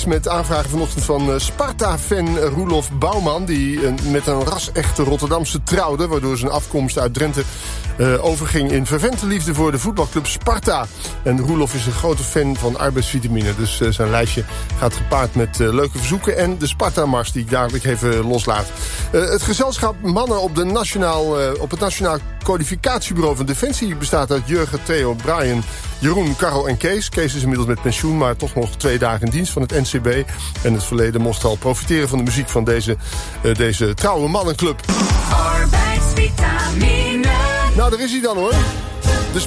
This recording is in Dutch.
met aanvragen vanochtend van Sparta-fan Roelof Bouwman, die met een ras-echte Rotterdamse trouwde, waardoor zijn afkomst uit Drenthe overging in fervente liefde voor de voetbalclub Sparta. En Roelof is een grote fan van arbeidsvitamine, dus zijn lijstje gaat gepaard met leuke verzoeken en de Sparta-mars die ik dadelijk even loslaat. Het gezelschap mannen op het Nationaal Codificatiebureau van Defensie bestaat uit Jurgen, Theo, Brian, Jeroen, Karel en Kees. Kees is inmiddels met pensioen, maar toch nog 2 dagen in dienst van het NCB. En het verleden mocht al profiteren van de muziek van deze trouwe mannenclub. Arbeidsvitamine. Nou, daar is hij dan hoor.